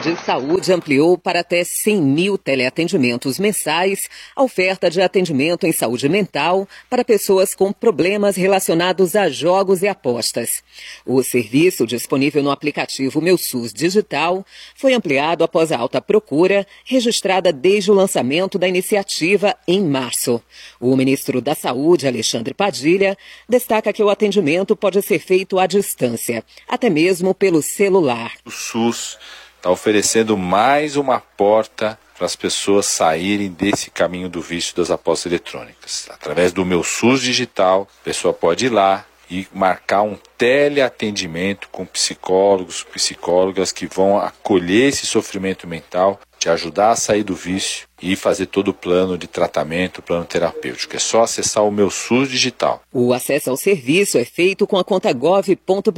de Saúde ampliou para até 100 mil teleatendimentos mensais a oferta de atendimento em saúde mental para pessoas com problemas relacionados a jogos e apostas. O serviço, disponível no aplicativo Meu SUS Digital, foi ampliado após a alta procura, registrada desde o lançamento da iniciativa em março. O ministro da Saúde, Alexandre Padilha, destaca que o atendimento pode ser feito à distância, até mesmo pelo celular. O SUS está oferecendo mais uma porta para as pessoas saírem desse caminho do vício das apostas eletrônicas. Através do Meu SUS Digital, a pessoa pode ir lá e marcar um teleatendimento com psicólogos, psicólogas que vão acolher esse sofrimento mental, te ajudar a sair do vício e fazer todo o plano de tratamento, plano terapêutico. É só acessar o Meu SUS Digital. O acesso ao serviço é feito com a conta gov.br.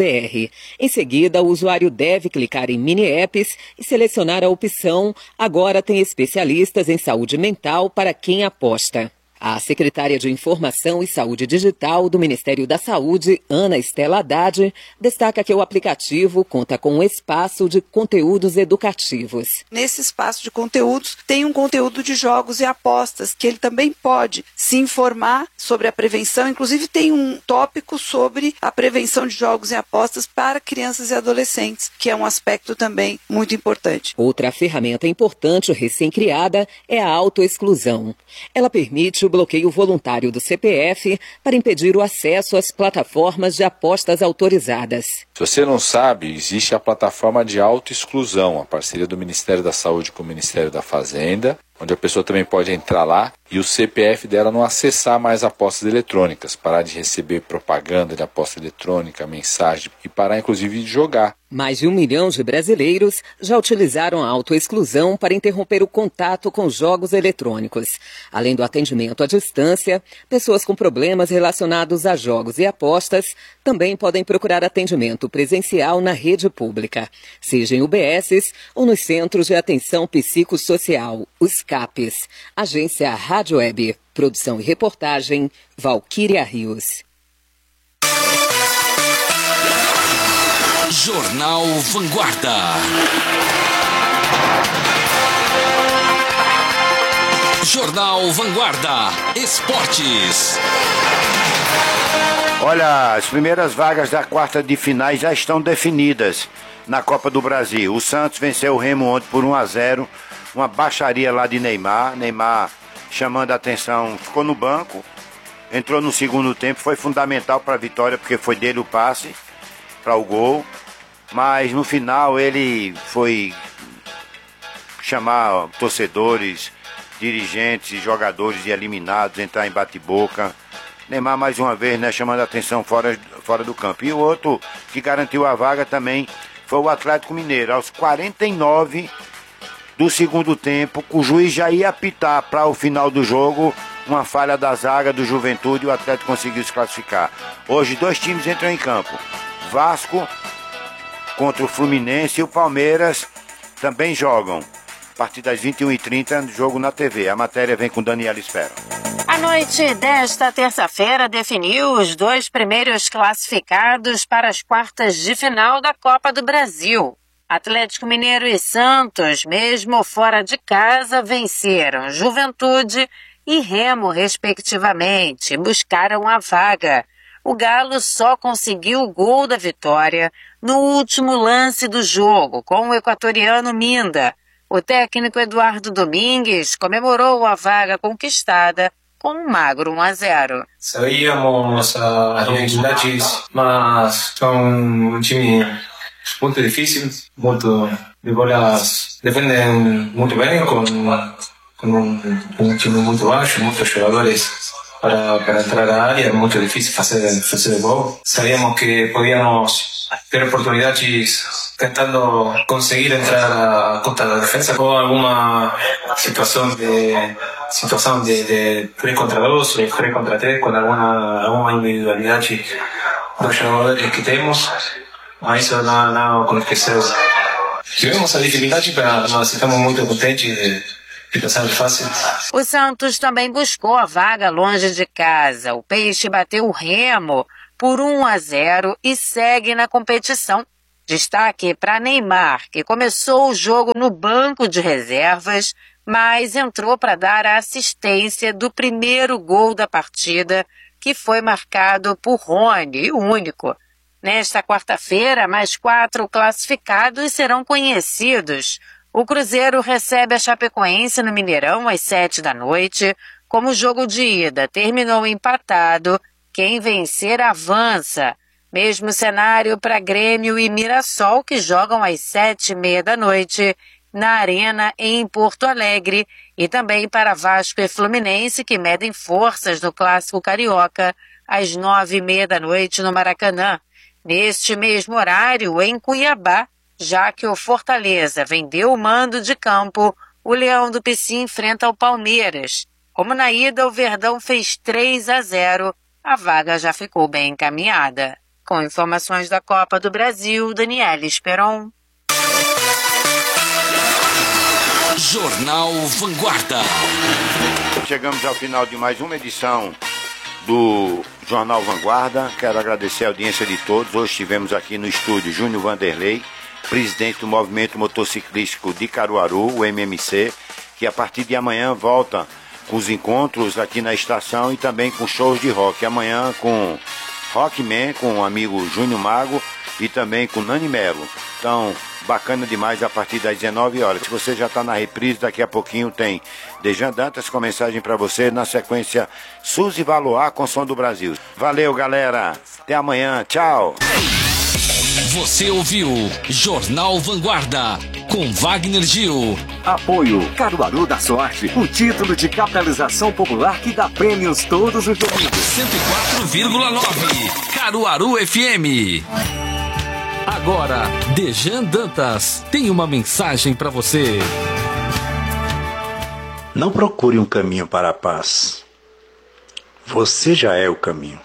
Em seguida, o usuário deve clicar em mini-apps e selecionar a opção Agora tem especialistas em saúde mental para quem aposta. A secretária de Informação e Saúde Digital do Ministério da Saúde, Ana Estela Haddad, destaca que o aplicativo conta com um espaço de conteúdos educativos. Nesse espaço de conteúdos tem um conteúdo de jogos e apostas, que ele também pode se informar sobre a prevenção. Inclusive tem um tópico sobre a prevenção de jogos e apostas para crianças e adolescentes, que é um aspecto também muito importante. Outra ferramenta importante recém-criada é a autoexclusão. Ela permite o bloqueio voluntário do CPF para impedir o acesso às plataformas de apostas autorizadas. Se você não sabe, existe a plataforma de autoexclusão, a parceria do Ministério da Saúde com o Ministério da Fazenda, onde a pessoa também pode entrar lá e o CPF dela não acessar mais apostas eletrônicas, parar de receber propaganda de aposta eletrônica, mensagem e parar inclusive de jogar. Mais de 1 milhão de brasileiros já utilizaram a autoexclusão para interromper o contato com jogos eletrônicos. Além do atendimento à distância, pessoas com problemas relacionados a jogos e apostas também podem procurar atendimento presencial na rede pública, seja em UBSs ou nos Centros de Atenção Psicossocial, os CAPs. Agência Rádio Web. Produção e reportagem, Valquíria Rios. Jornal Vanguarda. Jornal Vanguarda. Esportes. Olha, as primeiras vagas da quarta de finais já estão definidas na Copa do Brasil. O Santos venceu o Remo ontem por 1-0. Uma baixaria lá de Neymar. Neymar chamando a atenção, ficou no banco. Entrou no segundo tempo, foi fundamental para a vitória, porque foi dele o passe para o gol. Mas no final ele foi chamar torcedores, dirigentes, jogadores eliminados, entrar em bate-boca. Neymar mais uma vez, né, chamando a atenção fora do campo. E o outro que garantiu a vaga também foi o Atlético Mineiro. Aos 49 do segundo tempo, o juiz já ia apitar para o final do jogo, uma falha da zaga do Juventude e o Atlético conseguiu se classificar. Hoje 2 times entram em campo. Vasco contra o Fluminense e o Palmeiras também jogam. A partir das 21h30, jogo na TV. A matéria vem com Daniela Espera. A noite desta terça-feira definiu os 2 primeiros classificados para as quartas de final da Copa do Brasil. Atlético Mineiro e Santos, mesmo fora de casa, venceram Juventude e Remo, respectivamente, buscaram a vaga. O Galo só conseguiu o gol da vitória no último lance do jogo, com o equatoriano Minda. O técnico Eduardo Domingues comemorou a vaga conquistada com um magro 1-0. Sabíamos as dificuldades, mas são um time muito difícil, muito de bolas, defendem muito bem, com um time muito baixo, muitos jogadores para entrar à área, é muito difícil fazer gol. Sabíamos que podíamos ter oportunidades tentando conseguir entrar contra a defesa ou alguma situação de 3 contra 2 ou 3 contra 3 com alguma individualidade dos jogadores que temos, mas isso não aconteceu. Tivemos a dificuldade, mas nós estamos muito contentes. O Santos também buscou a vaga longe de casa. O Peixe bateu o Remo por 1-0 e segue na competição. Destaque para Neymar, que começou o jogo no banco de reservas, mas entrou para dar a assistência do primeiro gol da partida, que foi marcado por Rony, o único. Nesta quarta-feira, mais 4 classificados serão conhecidos. O Cruzeiro recebe a Chapecoense no Mineirão às 19h. Como o jogo de ida terminou empatado, quem vencer avança. Mesmo cenário para Grêmio e Mirassol, que jogam às 19h na Arena em Porto Alegre, e também para Vasco e Fluminense, que medem forças no Clássico Carioca às 21h no Maracanã. Neste mesmo horário, em Cuiabá, já que o Fortaleza vendeu o mando de campo, o Leão do Pici enfrenta o Palmeiras. Como na ida o Verdão fez 3-0, a vaga já ficou bem encaminhada. Com informações da Copa do Brasil, Daniela Esperon. Jornal Vanguarda. Chegamos ao final de mais uma edição do Jornal Vanguarda. Quero agradecer a audiência de todos. Hoje estivemos aqui no estúdio Júnior Vanderlei, presidente do Movimento Motociclístico de Caruaru, o MMC, que a partir de amanhã volta com os encontros aqui na estação e também com shows de rock. Amanhã com Rockman, com o amigo Júnior Mago e também com Nani Melo. Então, bacana demais a partir das 19h. Se você já está na reprise, daqui a pouquinho tem Dejan Dantas com mensagem para você. Na sequência, Suzy Valoar com Som do Brasil. Valeu, galera. Até amanhã. Tchau. Você ouviu Jornal Vanguarda com Wagner Gil. Apoio Caruaru da Sorte, o título de capitalização popular que dá prêmios todos os domingos. 104,9 Caruaru FM. Agora, Dejan Dantas tem uma mensagem para você. Não procure um caminho para a paz. Você já é o caminho.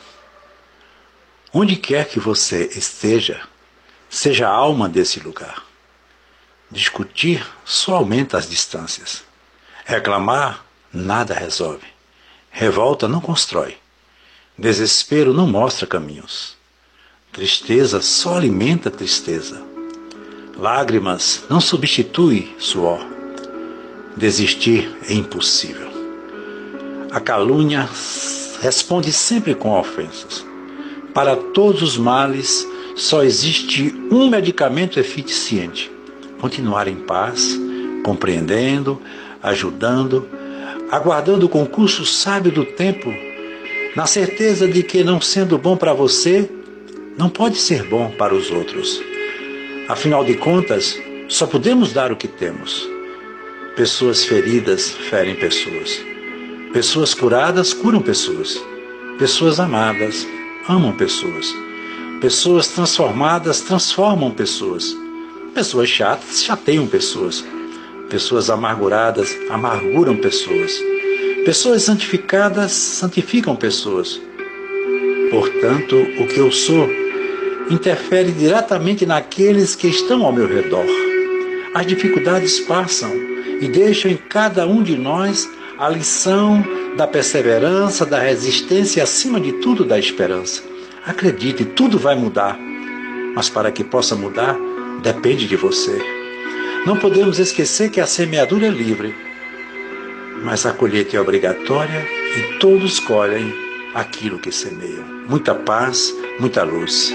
Onde quer que você esteja, seja a alma desse lugar. Discutir só aumenta as distâncias. Reclamar nada resolve. Revolta não constrói. Desespero não mostra caminhos. Tristeza só alimenta tristeza. Lágrimas não substitui suor. Desistir é impossível. A calúnia responde sempre com ofensas. Para todos os males, só existe um medicamento eficiente: continuar em paz, compreendendo, ajudando, aguardando o concurso sábio do tempo, na certeza de que, não sendo bom para você, não pode ser bom para os outros. Afinal de contas, só podemos dar o que temos. Pessoas feridas ferem pessoas. Pessoas curadas curam pessoas. Pessoas amadas amam pessoas. Pessoas transformadas transformam pessoas. Pessoas chatas chateiam pessoas. Pessoas amarguradas amarguram pessoas. Pessoas santificadas santificam pessoas. Portanto, o que eu sou interfere diretamente naqueles que estão ao meu redor. As dificuldades passam e deixam em cada um de nós a lição da perseverança, da resistência e, acima de tudo, da esperança. Acredite, tudo vai mudar, mas para que possa mudar, depende de você. Não podemos esquecer que a semeadura é livre, mas a colheita é obrigatória e todos colhem aquilo que semeiam. Muita paz, muita luz.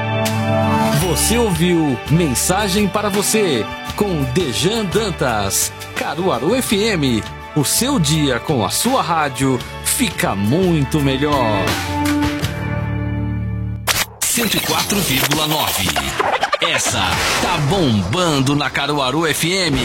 Você ouviu Mensagem para Você com Dejan Dantas. Caruaru FM, o seu dia com a sua rádio fica muito melhor. 104,9. Essa tá bombando na Caruaru FM.